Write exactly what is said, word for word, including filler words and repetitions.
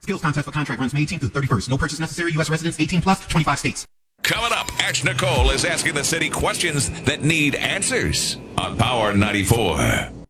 Skills contest for contract runs May eighteenth through thirty-first. No purchase necessary. U S residents eighteen plus, twenty-five states. Coming up, Ash Nicole is asking the city questions that need answers on Power ninety-four.